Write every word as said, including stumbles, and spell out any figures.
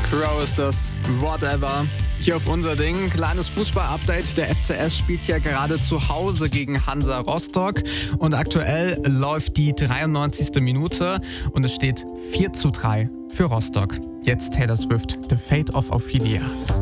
Crow ist das. Whatever. Hier auf unser Ding. Kleines Fußball-Update. Der F C S spielt ja gerade zu Hause gegen Hansa Rostock. Und aktuell läuft die dreiundneunzigste Minute und es steht vier zu drei für Rostock. Jetzt Taylor Swift, The Fate of Ophelia.